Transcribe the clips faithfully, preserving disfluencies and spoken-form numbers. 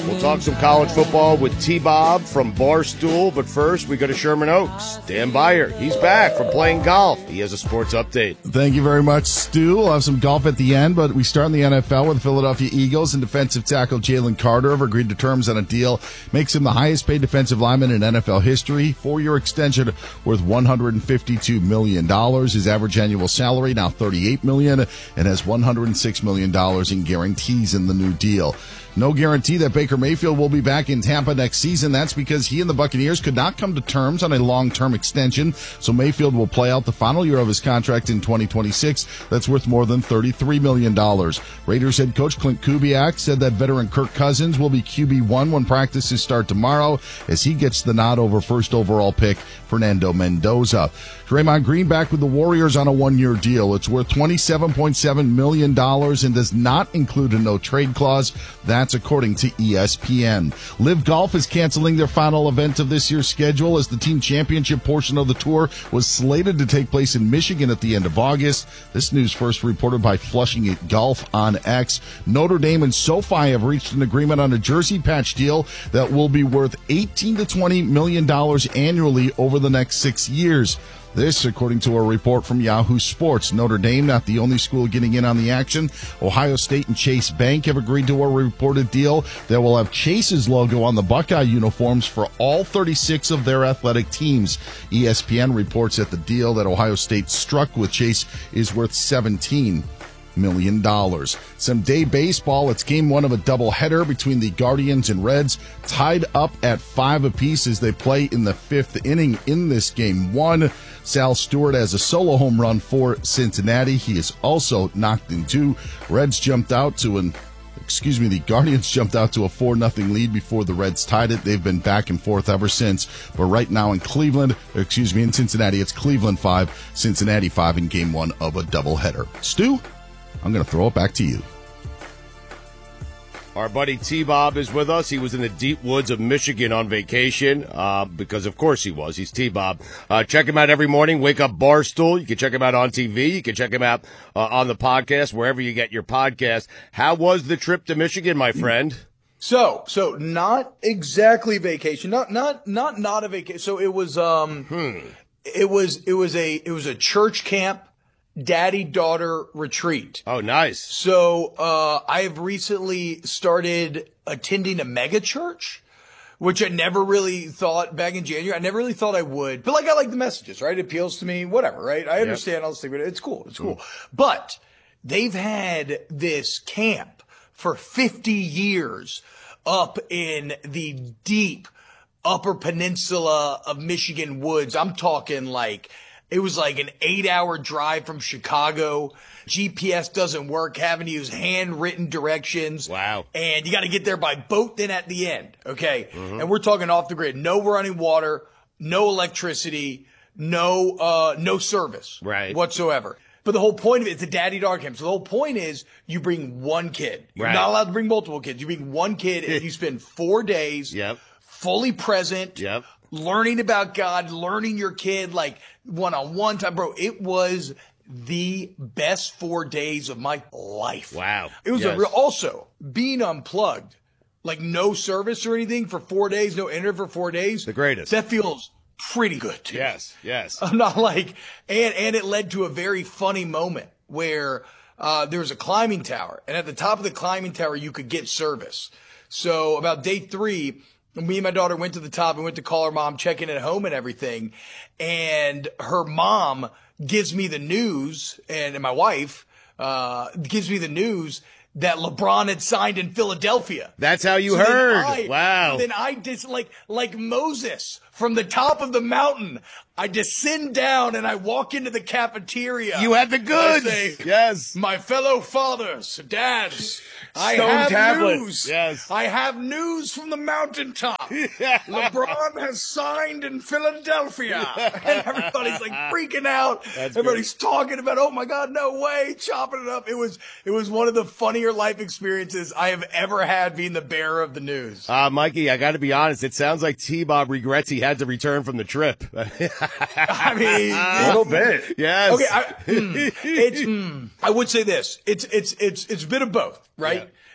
We'll talk some college football with T-Bob from Barstool, but first we go to Sherman Oaks. Dan Beyer, he's back from playing golf. He has a sports update. Thank you very much, Stu. We'll have some golf at the end, but we start in the N F L with the Philadelphia Eagles, and defensive tackle Jalen Carter have agreed to terms on a deal. Makes him the highest paid defensive lineman in N F L history. Four-year extension worth one hundred fifty-two million dollars. His average annual salary now thirty-eight million dollars, and has one hundred six million dollars in guarantees in the new deal. No guarantee that Baker Mayfield will be back in Tampa next season. That's because he and the Buccaneers could not come to terms on a long-term extension, so Mayfield will play out the final year of his contract in twenty twenty-six. That's worth more than thirty-three million dollars. Raiders head coach Clint Kubiak said that veteran Kirk Cousins will be Q B one when practices start tomorrow, as he gets the nod over first overall pick Fernando Mendoza. Draymond Green back with the Warriors on a one-year deal. It's worth twenty-seven point seven million dollars and does not include a no-trade clause. That's according to E S P N. Live Golf is canceling their final event of this year's schedule, as the team championship portion of the tour was slated to take place in Michigan at the end of August. This news first reported by Flushing It Golf on X. Notre Dame and SoFi have reached an agreement on a jersey patch deal that will be worth eighteen to twenty million dollars annually over the next six years. This, according to a report from Yahoo Sports. Notre Dame, not the only school getting in on the action. Ohio State and Chase Bank have agreed to a reported deal that will have Chase's logo on the Buckeye uniforms for all thirty-six of their athletic teams. E S P N reports that the deal that Ohio State struck with Chase is worth seventeen million dollars. Some day baseball. It's game one of a doubleheader between the Guardians and Reds, tied up at five apiece as they play in the fifth inning in this game one. Sal Stewart has a solo home run for Cincinnati. He is also knocked in two. Reds jumped out to an Excuse me, the Guardians jumped out to a four nothing lead before the Reds tied it. They've been back and forth ever since. But right now in Cleveland, excuse me, in Cincinnati, it's Cleveland five, Cincinnati five in game one of a doubleheader. Stu, I'm going to throw it back to you. Our buddy T-Bob is with us. He was in the deep woods of Michigan on vacation, uh, because of course he was. He's T-Bob. Uh, check him out every morning. Wake Up Barstool. You can check him out on T V. You can check him out uh, on the podcast, wherever you get your podcast. How was the trip to Michigan, my friend? So, so not exactly vacation. Not, not, not, not a vacation. So it was, um, Hmm. it was, it was a, it was a church camp, daddy-daughter retreat. Oh, nice. So, uh, I have recently started attending a mega church, which I never really thought back in January. I never really thought I would, but like, I like the messages, right? It appeals to me, whatever, right? I understand all this thing, but it's cool. It's cool. Mm. But they've had this camp for fifty years up in the deep Upper Peninsula of Michigan woods. I'm talking like, it was like an eight-hour drive from Chicago. G P S doesn't work, having to use handwritten directions. Wow. And you got to get there by boat then at the end, okay? Mm-hmm. And we're talking off the grid. No running water, no electricity, no uh no service right. whatsoever. But the whole point of it, it's a daddy-daughter camp. So the whole point is you bring one kid. You're right. not allowed to bring multiple kids. You bring one kid and you spend four days yep. fully present. Yep. Learning about God, learning your kid, like one-on-one time, bro. It was the best four days of my life. Wow. It was yes. a real, also being unplugged, like no service or anything for four days, no internet for four days. The greatest. That feels pretty good too. Yes. Yes. I'm not like, and, and it led to a very funny moment where, uh, there was a climbing tower, and at the top of the climbing tower, you could get service. So about day three, me and my daughter went to the top and went to call her mom, checking at home and everything. And her mom gives me the news, and, and my wife, uh, gives me the news that LeBron had signed in Philadelphia. That's how you so heard. I, wow. Then I just like, like Moses from the top of the mountain, I descend down and I walk into the cafeteria. You had the goods. I say, yes. My fellow fathers, dads, I Stone have tablets. news. Yes. I have news from the mountaintop. LeBron has signed in Philadelphia. And everybody's like freaking out. That's Everybody's good. Talking about, oh my God, no way, chopping it up. It was, it was one of the funnier life experiences I have ever had being the bearer of the news. Uh, Mikey, I got to be honest. It sounds like T-Bob regrets he had to return from the trip. I mean, a little bit. Yes. Okay. I, mm, it's, mm, I would say this. It's, it's, it's, it's a bit of both, right?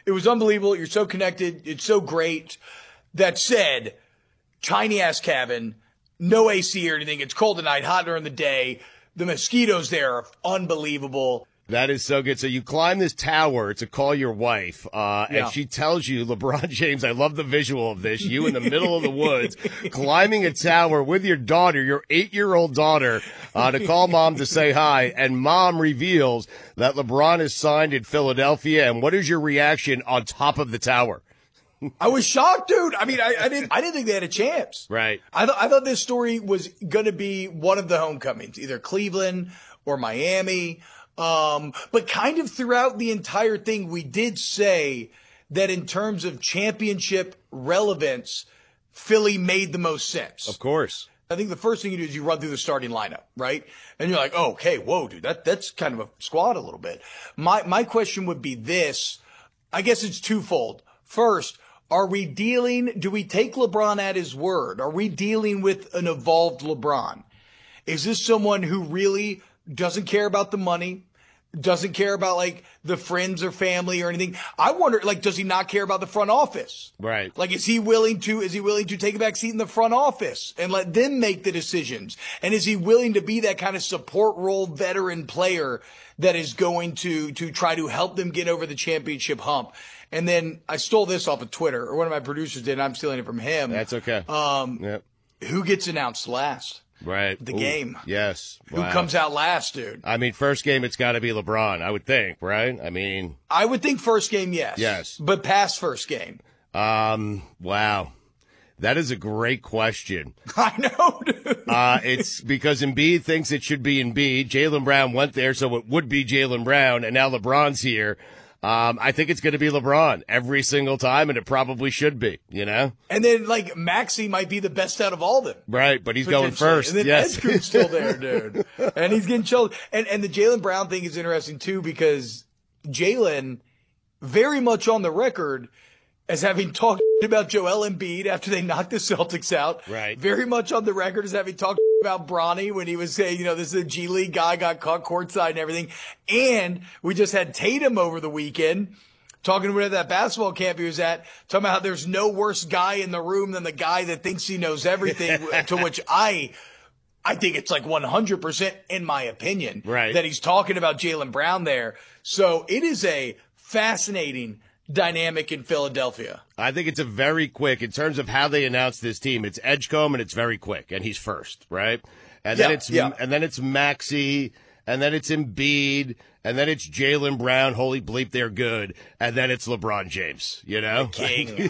It was unbelievable. You're so connected. It's so great. That said, tiny ass cabin, no A C or anything. It's cold at night, hot during the day. The mosquitoes there are unbelievable. That is so good. So you climb this tower to call your wife, uh, Yeah. and she tells you, LeBron James, I love the visual of this, you in the middle of the woods, climbing a tower with your daughter, your eight-year-old daughter, uh, to call mom to say hi, and mom reveals that LeBron is signed in Philadelphia, and what is your reaction on top of the tower? I was shocked, dude. I mean, I, I didn't, I didn't think they had a chance. Right. I thought, I thought this story was going to be one of the homecomings, either Cleveland or Miami. Um, but kind of throughout the entire thing, we did say that in terms of championship relevance, Philly made the most sense. Of course. I think the first thing you do is you run through the starting lineup, right? And you're like, oh, okay, whoa, dude, that, that's kind of a squad a little bit. My, my question would be this. I guess it's twofold. First, are we dealing, do we take LeBron at his word? Are we dealing with an evolved LeBron? Is this someone who really doesn't care about the money, doesn't care about like the friends or family or anything? I wonder, like, does he not care about the front office? Right. Like, is he willing to, is he willing to take a back seat in the front office and let them make the decisions? And is he willing to be that kind of support role veteran player that is going to, to try to help them get over the championship hump? And then I stole this off of Twitter, or one of my producers did, and I'm stealing it from him. That's okay. Um, Yep. Who gets announced last? Right. The Ooh, game. Yes. Who Wow. comes out last, dude? I mean, first game, it's got to be LeBron, I would think, right? I mean, I would think first game, yes. Yes. But past first game. um, wow. That is a great question. I know, dude. Uh, it's because Embiid thinks it should be Embiid. Jaylen Brown went there, so it would be Jaylen Brown, and now LeBron's here. Um, I think it's going to be LeBron every single time, and it probably should be, you know? And then, like, Maxey might be the best out of all of them. Right, but he's going Potentially. first. And then Yes. Edger's still there, dude. And he's getting chilled. And, and the Jaylen Brown thing is interesting, too, because Jaylen, very much on the record as having talked about Joel Embiid after they knocked the Celtics out. Right. Very much on the record as having talked about Bronny when he was saying, you know, this is a G League guy, got caught courtside and everything. And we just had Tatum over the weekend talking about that basketball camp he was at, talking about how there's no worse guy in the room than the guy that thinks he knows everything, to which I, I think it's like one hundred percent in my opinion, Right. that he's talking about Jaylen Brown there. So it is a fascinating dynamic in Philadelphia. I think it's a very quick, in terms of how they announce this team, it's Edgecombe and it's very quick, and he's first, right? And then Yeah, it's yeah. and then it's Maxey, and then it's Embiid, and then it's Jaylen Brown. Holy bleep, they're good. And then it's LeBron James, you know? King.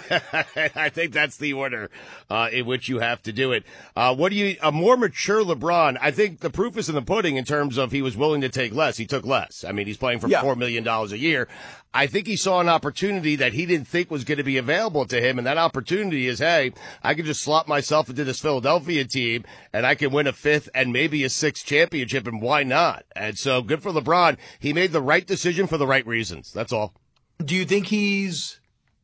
I think that's the order uh, in which you have to do it. Uh, what do you, a more mature LeBron, I think the proof is in the pudding in terms of he was willing to take less. He took less. I mean, he's playing for Yeah. four million dollars a year. I think he saw an opportunity that he didn't think was going to be available to him. And that opportunity is, hey, I can just slot myself into this Philadelphia team and I can win a fifth and maybe a sixth championship. And why not? And so good for LeBron. He made the right decision for the right reasons. That's all. Do you think he's,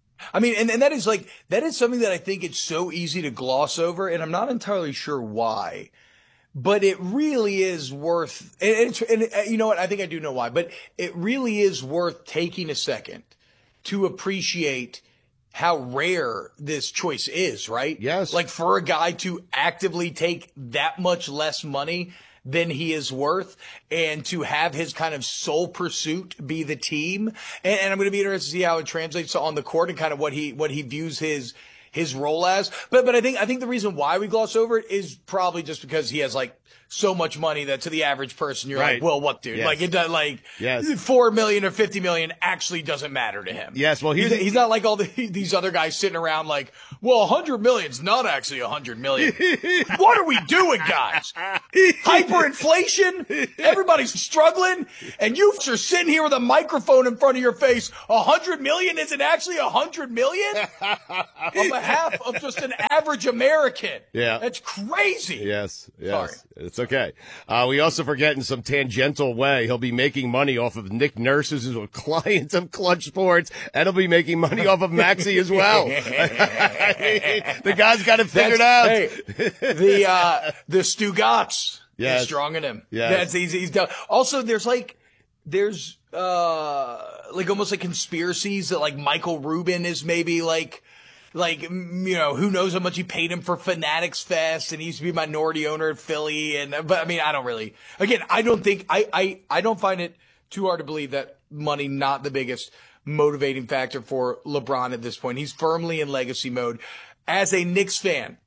I mean, and, and that is like, that is something that I think it's so easy to gloss over, and I'm not entirely sure why, but it really is worth, and, it's, and uh, you know what, I think I do know why, but it really is worth taking a second to appreciate how rare this choice is, right? Yes. Like for a guy to actively take that much less money than he is worth, and to have his kind of sole pursuit be the team. And, and I'm going to be interested to see how it translates on the court and kind of what he, what he views his, his role as. But, but I think, I think the reason why we gloss over it is probably just because he has like so much money that to the average person, you're Right. like, well, what, dude? Yes. Like it does, like Yes. four million or fifty million actually doesn't matter to him. Yes, well, here's- he's, he's not like all the, these other guys sitting around like, well, a hundred million's not actually a hundred million. What are we doing, guys? Hyperinflation? Everybody's struggling, and you are sitting here with a microphone in front of your face. A hundred million isn't actually a hundred million on behalf of just an average American. Yeah. That's crazy. Yes, yes. Sorry. It's okay. Uh, we also forget in some tangential way, he'll be making money off of Nick Nurse, who's a client of Clutch Sports, and he'll be making money off of Maxey as well. I mean, the guy's got it figured out. Hey, the, uh, the Stugotz Yes. is strong in him. Yes. That's easy. He's done. Also, there's like, there's, uh, like almost like conspiracies that like Michael Rubin is maybe like, like, you know, who knows how much he paid him for Fanatics Fest, and he used to be a minority owner at Philly. And, but I mean, I don't really, again, I don't think, I, I, I don't find it too hard to believe that money not the biggest motivating factor for LeBron at this point. He's firmly in legacy mode. As a Knicks fan,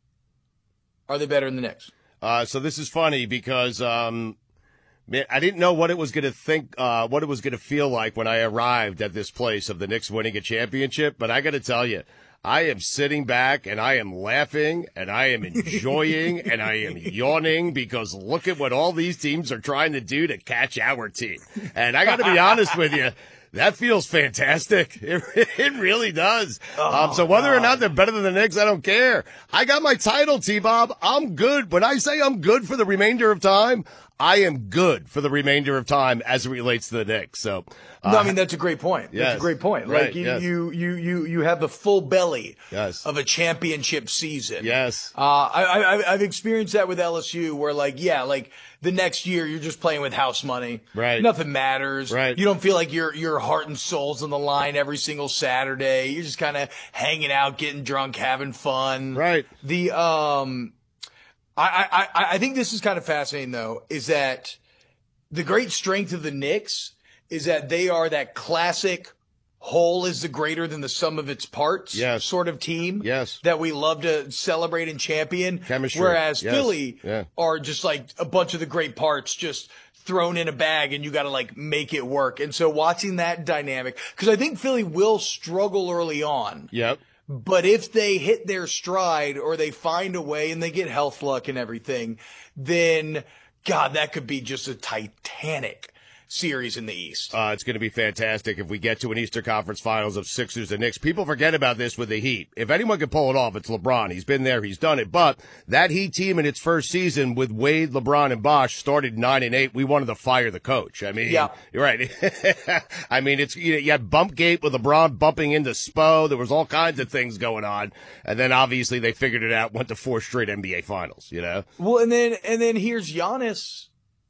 are they better than the Knicks? Uh, so this is funny because, um, man, I didn't know what it was going to think, uh, what it was going to feel like when I arrived at this place of the Knicks winning a championship. But I got to tell you, I am sitting back and I am laughing and I am enjoying and I am yawning because look at what all these teams are trying to do to catch our team. And I got to be honest with you. That feels fantastic. It, it really does. Oh, um, so whether God. or not they're better than the Knicks, I don't care. I got my title, T-Bob. I'm good. When I say I'm good for the remainder of time, I am good for the remainder of time as it relates to the Knicks. So, uh, no, I mean, that's a great point. Yes, that's a great point. Right, like you, yes. you, you, you, you have the full belly yes. of a championship season. Yes. Uh, I, I, I've experienced that with L S U where like, yeah, like the next year you're just playing with house money. Right. Nothing matters. Right. You don't feel like your, your heart and soul's on the line every single Saturday. You're just kind of hanging out, getting drunk, having fun. Right. The, um, I, I, I, I think this is kind of fascinating though, is that the great strength of the Knicks is that they are that classic whole is the greater than the sum of its parts yes. sort of team yes. that we love to celebrate and champion. Chemistry. Whereas yes. Philly yeah. are just like a bunch of the great parts just thrown in a bag and you got to like make it work. And so watching that dynamic, because I think Philly will struggle early on. Yep. But if they hit their stride or they find a way and they get health luck and everything, then God, that could be just a titanic series in the East. Uh, it's going to be fantastic if we get to an Eastern Conference Finals of Sixers and Knicks. People forget about this with the Heat. If anyone can pull it off, it's LeBron. He's been there. He's done it. But that Heat team in its first season with Wade, LeBron, and Bosh started nine and eight. We wanted to fire the coach. I mean, yeah. you're right. I mean, it's you, know, you had Bumpgate with LeBron bumping into Spo. There was all kinds of things going on. And then obviously they figured it out, went to four straight N B A Finals, you know? Well, and then, and then here's Giannis.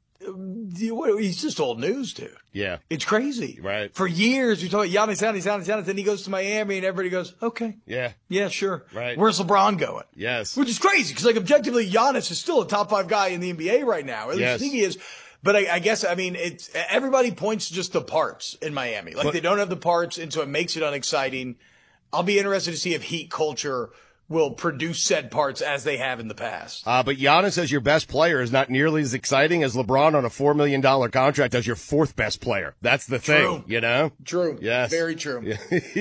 He's just old news, dude. Yeah. It's crazy. Right. For years, we talk Giannis, Giannis, Giannis, Giannis, then he goes to Miami and everybody goes, okay. Yeah. Yeah, sure. Right. Where's LeBron going? Yes. Which is crazy because, like, objectively, Giannis is still a top five guy in the N B A right now. At least yes. I think he is. But I, I guess, I mean, it's everybody points just to parts in Miami. Like, but, they don't have the parts, and so it makes it unexciting. I'll be interested to see if Heat culture will produce said parts as they have in the past. Uh, but Giannis as your best player is not nearly as exciting as LeBron on a four million dollars contract as your fourth best player. That's the thing, true. you know? True. Yes. Very true.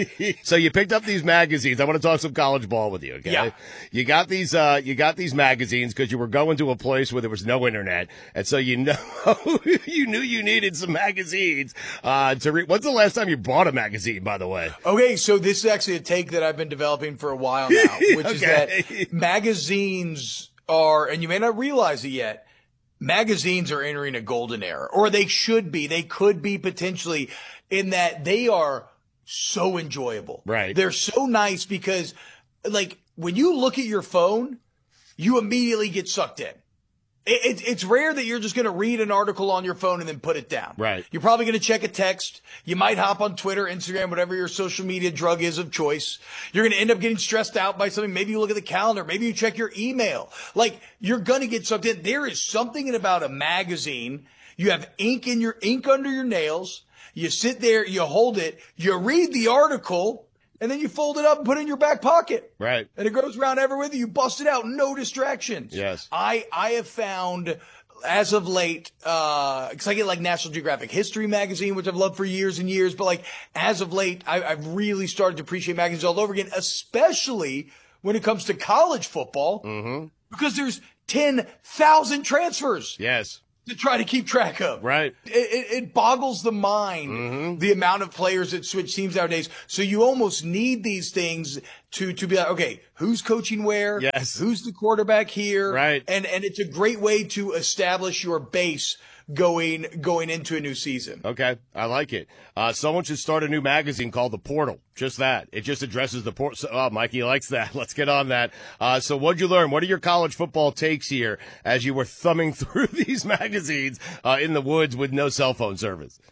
So you picked up these magazines. I want to talk some college ball with you, okay? Yeah. You got these, uh, you got these magazines because you were going to a place where there was no internet. And so you know, you knew you needed some magazines, uh, to read. When's the last time you bought a magazine, by the way? Okay. So this is actually a take that I've been developing for a while now, which okay. is that magazines are, and you may not realize it yet, magazines are entering a golden era, or they should be. They could be potentially, in that they are so enjoyable. Right. They're so nice because, like, when you look at your phone, you immediately get sucked in. It, it, it's rare that you're just going to read an article on your phone and then put it down. Right. You're probably going to check a text. You might hop on Twitter, Instagram, whatever your social media drug is of choice. You're going to end up getting stressed out by something. Maybe you look at the calendar. Maybe you check your email. Like, you're going to get sucked in. There is something about a magazine. You have ink in your ink under your nails. You sit there, you hold it, you read the article, and then you fold it up and put it in your back pocket. Right. And it goes around everywhere with you. You bust it out. No distractions. Yes. I, I have found, as of late, uh, cause I get like National Geographic History magazine, which I've loved for years and years. But like, as of late, I, I've really started to appreciate magazines all over again, especially when it comes to college football. Mm-hmm. Because there's ten thousand transfers. Yes. To try to keep track of. Right. It, it, it boggles the mind, mm-hmm. the amount of players that switch teams nowadays. So you almost need these things to, to be like, okay, who's coaching where? Yes. Who's the quarterback here? Right. And, and it's a great way to establish your base going, going into a new season. Okay. I like it. Uh, someone should start a new magazine called The Portal. Just that. It just addresses the portal. Oh, Mikey likes that. Let's get on that. Uh, so what'd you learn? What are your college football takes here as you were thumbing through these magazines, uh, in the woods with no cell phone service?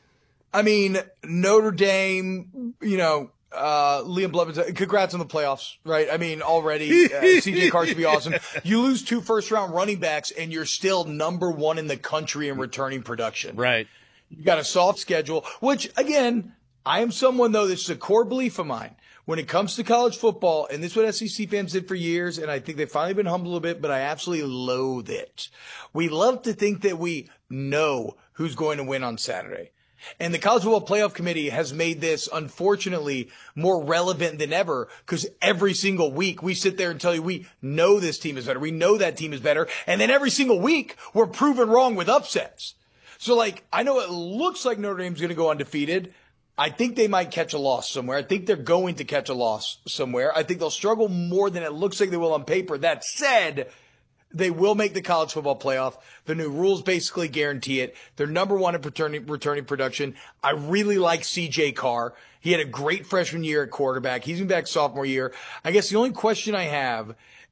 I mean, Notre Dame, you know, uh, Liam Blevins, congrats on the playoffs, right? I mean, already, uh, C J Carr should be awesome. You lose two first round running backs and you're still number one in the country in returning production. Right. You got a soft schedule, which again, I am someone though, this is a core belief of mine. When it comes to college football, and this is what S E C fans did for years, and I think they've finally been humbled a little bit, but I absolutely loathe it. We love to think that we know who's going to win on Saturday. And the College Football Playoff Committee has made this, unfortunately, more relevant than ever because every single week we sit there and tell you we know this team is better. We know that team is better. And then every single week we're proven wrong with upsets. So, like, I know it looks like Notre Dame's going to go undefeated. I think they might catch a loss somewhere. I think they're going to catch a loss somewhere. I think they'll struggle more than it looks like they will on paper. That said, they will make the college football playoff. The new rules basically guarantee it. They're number one in returning, returning production. I really like C J Carr. He had a great freshman year at quarterback. He's been back sophomore year. I guess the only question I have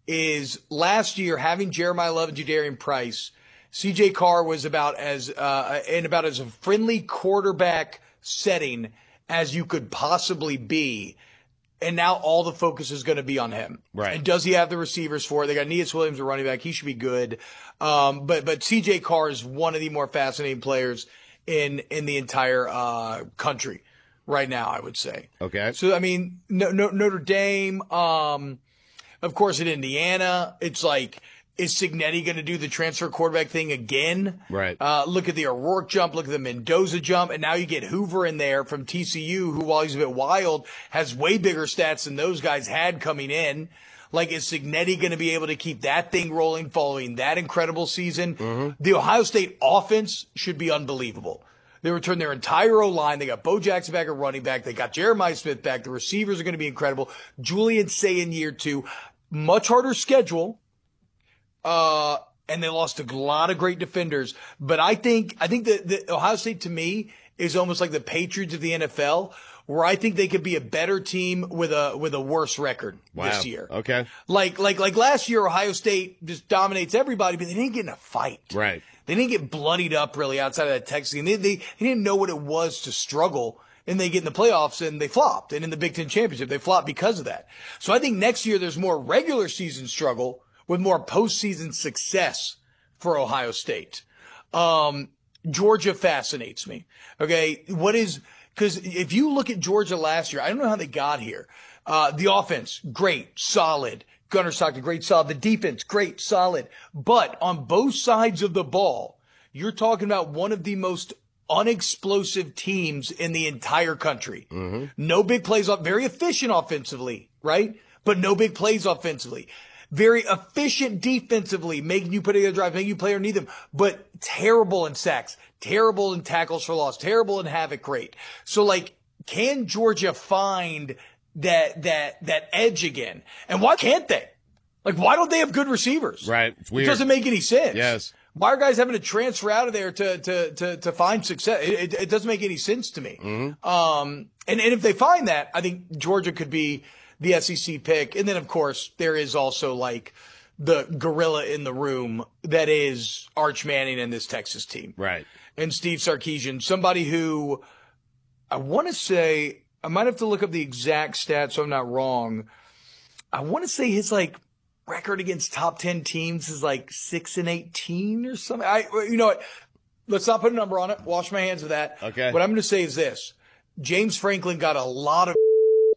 is last year having Jeremiah Love and Jadarian Price, C J Carr was about as uh, in about as a friendly quarterback setting as you could possibly be. And now all the focus is going to be on him. Right. And does he have the receivers for it? They got Neas Williams, a running back. He should be good. Um, but, but C J Carr is one of the more fascinating players in, in the entire, uh, country right now, I would say. Okay. So, I mean, no, no, Notre Dame, um, of course in Indiana, it's like, is Cignetti going to do the transfer quarterback thing again? Right. Uh, look at the O'Rourke jump, look at the Mendoza jump, and now you get Hoover in there from T C U, who, while he's a bit wild, has way bigger stats than those guys had coming in. Like, is Cignetti going to be able to keep that thing rolling following that incredible season? Mm-hmm. The Ohio State offense should be unbelievable. They returned their entire O-line. They got Bo Jackson back at running back. They got Jeremiah Smith back. The receivers are going to be incredible. Julian Say in year two. Much harder schedule. Uh, and they lost a lot of great defenders. But I think, I think that, that Ohio State to me is almost like the Patriots of the N F L, where I think they could be a better team with a, with a worse record Wow. this year. Okay. Like, like, like last year, Ohio State just dominates everybody, but they didn't get in a fight. Right. They didn't get bloodied up really outside of that Texas game. They, they, they didn't know what it was to struggle. And they get in the playoffs and they flopped. And in the Big Ten Championship, they flopped because of that. So I think next year there's more regular season struggle with more postseason success for Ohio State. Um, Georgia fascinates me. Okay. What is, cause if you look at Georgia last year, I don't know how they got here. Uh, the offense, great, solid. Gunnar Stockton, great, solid. The defense, great, solid. But on both sides of the ball, you're talking about one of the most unexplosive teams in the entire country. Mm-hmm. No big plays, very efficient offensively, right? But no big plays offensively. Very efficient defensively, making you put together drive, making you play underneath them, but terrible in sacks, terrible in tackles for loss, terrible in havoc rate. So like, can Georgia find that, that, that edge again? And why can't they? Like, why don't they have good receivers? Right. It's weird. It doesn't make any sense. Yes. Why are guys having to transfer out of there to, to, to, to find success? It, it, it doesn't make any sense to me. Mm-hmm. Um, and, and if they find that, I think Georgia could be the S E C pick. And then, of course, there is also like the gorilla in the room that is Arch Manning and this Texas team. Right. And Steve Sarkisian, somebody who I want to say, I might have to look up the exact stats so I'm not wrong. I want to say his like record against top ten teams is like six and eighteen or something. I, you know what? Let's not put a number on it. Wash my hands of that. Okay. What I'm going to say is this. James Franklin got a lot of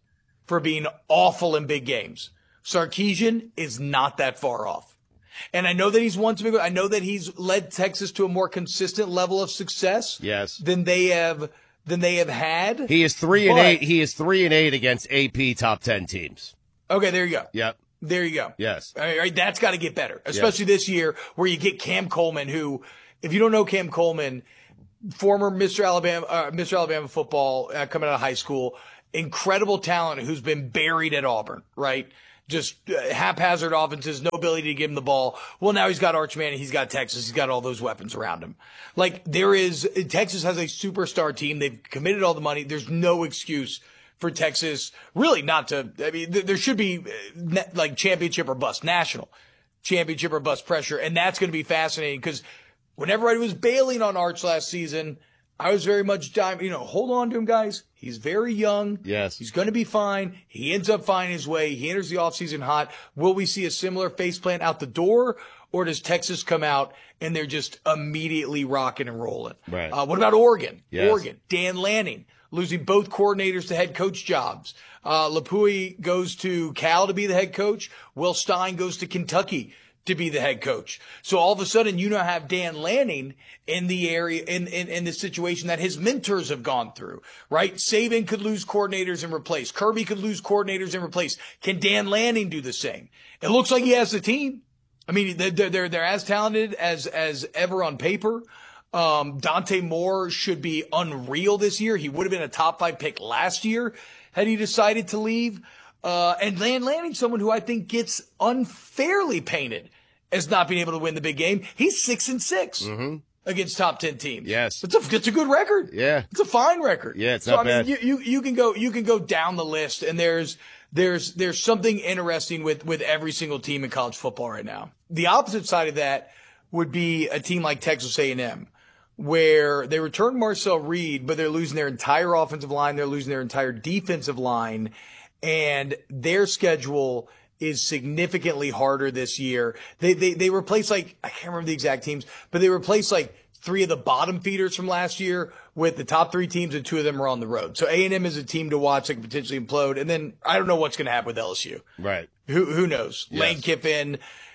for being awful in big games. Sarkisian is not that far off. And I know that he's won some big, I know that he's led Texas to a more consistent level of success. Yes. Than they have, than they have had. He is three and But- eight. He is three and eight against A P top ten teams. Okay, there you go. Yep. There you go. Yes. All right, that's got to get better, especially this year where you get Cam Coleman, who, if you don't know Cam Coleman, former Mister Alabama, uh, Mister Alabama football uh, coming out of high school, incredible talent who's been buried at Auburn, right? Just uh, haphazard offenses, no ability to give him the ball. Well, now he's got Arch Manning, he's got Texas, he's got all those weapons around him. Like there is, Texas has a superstar team. They've committed all the money. There's no excuse for Texas really not to, I mean, th- there should be uh, like championship or bust, national championship or bust pressure. And that's going to be fascinating because when everybody was bailing on Arch last season, I was very much diving, you know, hold on to him, guys. He's very young. Yes. He's going to be fine. He ends up finding his way. He enters the offseason hot. Will we see a similar faceplant out the door, or does Texas come out and they're just immediately rocking and rolling? Right. Uh, what about Oregon? Yes. Oregon, Dan Lanning, losing both coordinators to head coach jobs. Uh, Lapui goes to Cal to be the head coach. Will Stein goes to Kentucky to be the head coach. So all of a sudden, you now have Dan Lanning in the area, in, in, in the situation that his mentors have gone through, right? Saban could lose coordinators and replace. Kirby could lose coordinators and replace. Can Dan Lanning do the same? It looks like he has the team. I mean, they're, they're, they're as talented as, as ever on paper. Um, Dante Moore should be unreal this year. He would have been a top five pick last year had he decided to leave. Uh, and Dan Lanning, someone who I think gets unfairly painted as not being able to win the big game. He's six and six mm-hmm. against top ten teams. Yes. It's a, it's a good record. Yeah. It's a fine record. Yeah, it's so, not I bad. mean, you, you, you can go, you can go down the list, and there's, there's, there's something interesting with, with every single team in college football right now. The opposite side of that would be a team like Texas A and M, where they returned Marcel Reed, but they're losing their entire offensive line. They're losing their entire defensive line. And their schedule is significantly harder this year. They, they, they replaced like, I can't remember the exact teams, but they replaced like three of the bottom feeders from last year with the top three teams, and two of them are on the road. So A and M is a team to watch that could potentially implode. And then I don't know what's going to happen with L S U. Right. Who, who knows? Yes. Lane Kiffin,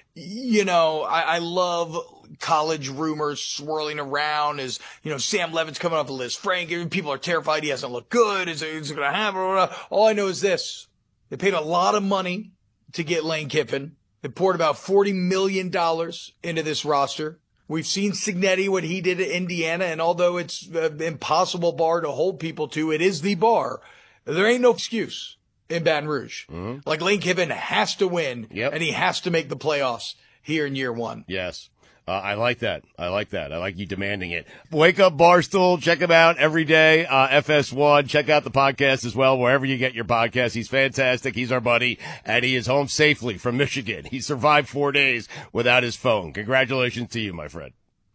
you know, I, I love college rumors swirling around as, you know, Sam Levin's coming off the list. Frank, people are terrified he hasn't looked good. Is it, is it going to happen? All I know is this. They paid a lot of money to get Lane Kiffin. They poured about forty million dollars into this roster. We've seen Cignetti, what he did at Indiana, and although it's an impossible bar to hold people to, it is the bar. There ain't no excuse in Baton Rouge. Mm-hmm. Like, Lane Kiffin has to win, yep. and he has to make the playoffs here in year one. Yes. Uh, I like that. I like that. I like you demanding it. Wake Up Barstool. Check him out every day. Uh, F S one. Check out the podcast as well, wherever you get your podcast. He's fantastic. He's our buddy, and he is home safely from Michigan. He survived four days without his phone. Congratulations to you, my friend.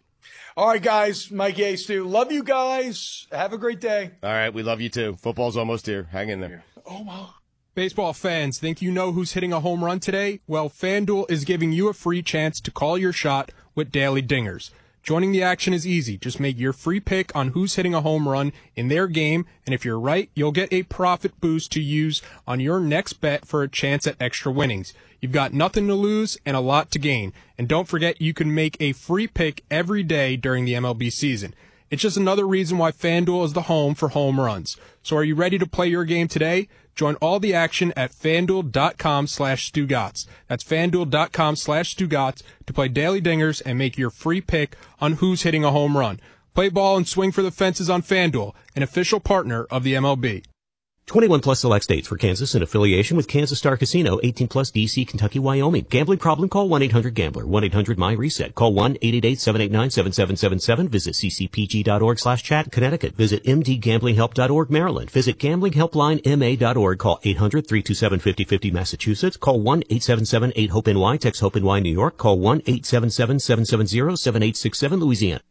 All right, guys. Mike A. Stu. Love you guys. Have a great day. All right. We love you too. Football's almost here. Hang in there. Oh, wow. Baseball fans, think you know who's hitting a home run today? Well, FanDuel is giving you a free chance to call your shot with Daily Dingers. Joining the action is easy. Just make your free pick on who's hitting a home run in their game, and if you're right, you'll get a profit boost to use on your next bet for a chance at extra winnings. You've got nothing to lose and a lot to gain. And don't forget, you can make a free pick every day during the M L B season. It's just another reason why FanDuel is the home for home runs. So are you ready to play your game today? Join all the action at FanDuel.com slash Stugotz. That's FanDuel.com slash Stugotz to play Daily Dingers and make your free pick on who's hitting a home run. Play ball and swing for the fences on FanDuel, an official partner of the M L B. twenty-one plus select states for Kansas in affiliation with Kansas Star Casino, eighteen plus D C, Kentucky, Wyoming. Gambling problem? Call one eight hundred gambler, one eight hundred my reset. Call one eight eight eight, seven eight nine, seven seven seven seven. Visit ccpg.org slash chat, Connecticut. Visit mdgamblinghelp dot org, Maryland. Visit gambling helpline m a dot org. Call eight hundred, three two seven, five oh five oh, Massachusetts. Call one eight seven seven, eight hope N Y. Text HOPE-NY, New York. Call one eight seven seven, seven seven zero, seven eight six seven, Louisiana.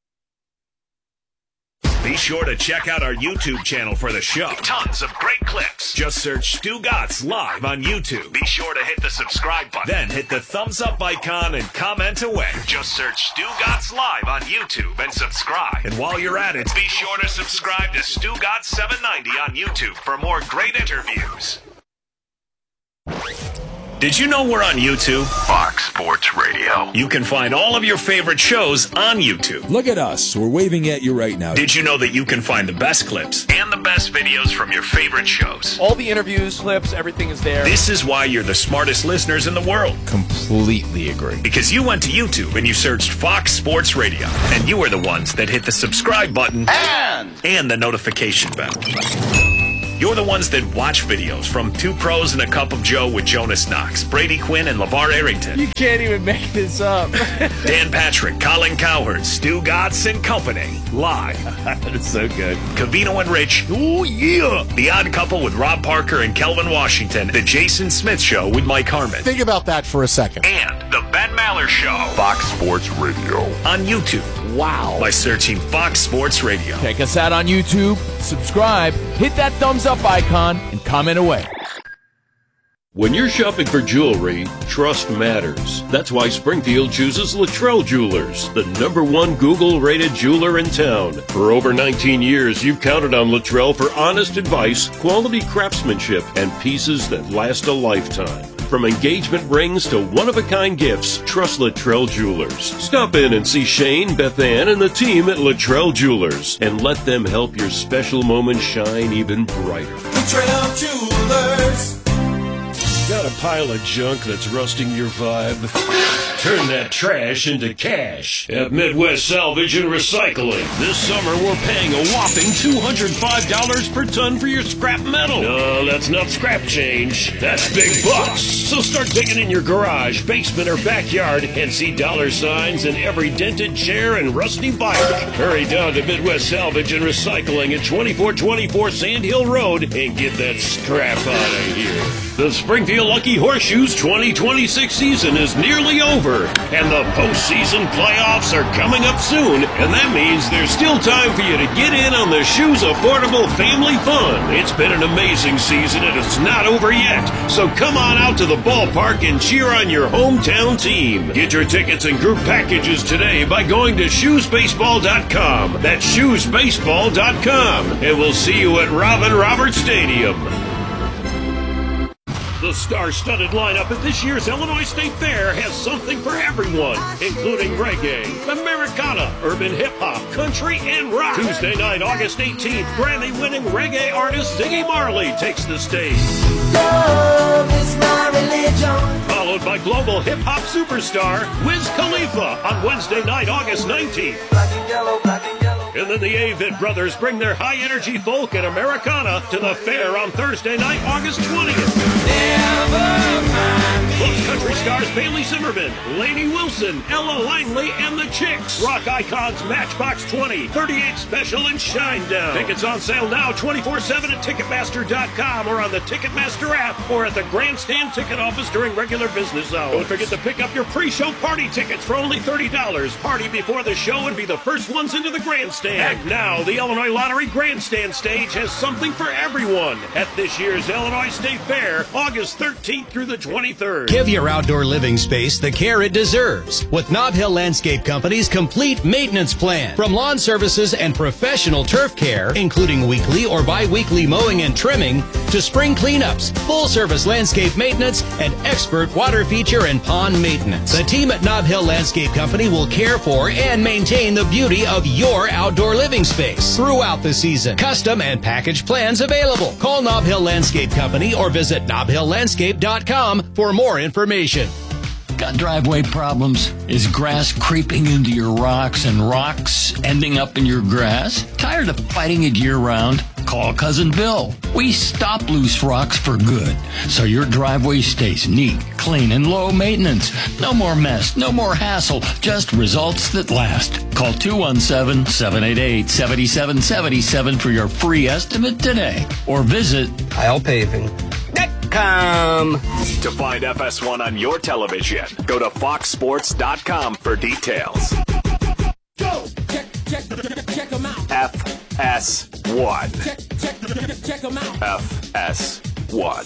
Be sure to check out our YouTube channel for the show. Tons of great clips. Just search Stugotz Live on YouTube. Be sure to hit the subscribe button. Then hit the thumbs up icon and comment away. Just search Stugotz Live on YouTube and subscribe. And while you're at it, be sure to subscribe to Stugotz seven ninety on YouTube for more great interviews. Did you know we're on YouTube? Fox Sports Radio. You can find all of your favorite shows on YouTube. Look at us. We're waving at you right now. Did you know that you can find the best clips and the best videos from your favorite shows? All the interviews, clips, everything is there. This is why you're the smartest listeners in the world. Completely agree. Because you went to YouTube and you searched Fox Sports Radio. And you are the ones that hit the subscribe button and, and the notification bell. You're the ones that watch videos from Two Pros and a Cup of Joe with Jonas Knox, Brady Quinn, and LeVar Arrington. You can't even make this up. Dan Patrick, Colin Cowherd, Stugotz and Company. Live. That is so good. Covino and Rich. Oh, yeah. The Odd Couple with Rob Parker and Kelvin Washington. The Jason Smith Show with Mike Harmon. Think about that for a second. And the Ben Maller Show. Fox Sports Radio. On YouTube. Wow. By searching Fox Sports Radio. Check us out on YouTube, subscribe, hit that thumbs up icon, and comment away. When you're shopping for jewelry, trust matters. That's why Springfield chooses Luttrell Jewelers, the number one Google-rated jeweler in town. For over nineteen years, you've counted on Luttrell for honest advice, quality craftsmanship, and pieces that last a lifetime. From engagement rings to one-of-a-kind gifts, trust Luttrell Jewelers. Stop in and see Shane, Beth Ann, and the team at Luttrell Jewelers, and let them help your special moment shine even brighter. Luttrell Jewelers. Got a pile of junk that's rusting your vibe? Turn that trash into cash at Midwest Salvage and Recycling. This summer, we're paying a whopping two hundred five dollars per ton for your scrap metal. No, that's not scrap change. That's big bucks. So start digging in your garage, basement, or backyard and see dollar signs in every dented chair and rusty bike. Hurry down to Midwest Salvage and Recycling at twenty-four twenty-four Sand Hill Road and get that scrap out of here. The Springfield Lucky Horseshoes twenty twenty-six season is nearly over, and the postseason playoffs are coming up soon, and that means there's still time for you to get in on the Shoes Affordable Family Fun. It's been an amazing season, and it's not over yet, so come on out to the ballpark and cheer on your hometown team. Get your tickets and group packages today by going to shoes baseball dot com. That's shoes baseball dot com, and we'll see you at Robin Roberts Stadium. The star-studded lineup at this year's Illinois State Fair has something for everyone, including reggae, Americana, urban hip-hop, country, and rock. Tuesday night, August eighteenth, Grammy-winning reggae artist Ziggy Marley takes the stage. Love is my religion. Followed by global hip-hop superstar Wiz Khalifa on Wednesday night, August nineteenth. Black and yellow, black and yellow. And then the Avett Brothers bring their high-energy folk and Americana to the fair on Thursday night, August twentieth. Plus country stars Bailey Zimmerman, Lainey Wilson, Ella Langley, and the Chicks. Rock icons Matchbox twenty, thirty-eight Special, and Shinedown. Tickets on sale now twenty-four seven at Ticketmaster dot com or on the Ticketmaster app or at the Grandstand ticket office during regular business hours. Don't forget to pick up your pre-show party tickets for only thirty dollars. Party before the show and be the first ones into the Grandstand. And now, the Illinois Lottery Grandstand stage has something for everyone at this year's Illinois State Fair, August thirteenth through the twenty-third. Give your outdoor living space the care it deserves with Nob Hill Landscape Company's complete maintenance plan. From lawn services and professional turf care, including weekly or bi-weekly mowing and trimming, to spring cleanups, full-service landscape maintenance, and expert water feature and pond maintenance. The team at Nob Hill Landscape Company will care for and maintain the beauty of your outdoor living space throughout the season. Custom and package plans available. Call Nob Hill Landscape Company or visit nob hill landscape dot com for more information. Got driveway problems? Is grass creeping into your rocks and rocks ending up in your grass? Tired of fighting it year-round? Call Cousin Bill. We stop loose rocks for good, so your driveway stays neat, clean, and low maintenance. No more mess, no more hassle, just results that last. Call two one seven, seven eight eight, seven seven seven seven for your free estimate today, or visit Isle Paving. Com. To find F S one on your television, go to fox sports dot com for details. Go! Check, check, check them out. F S one. Check, check, check them out. F S one.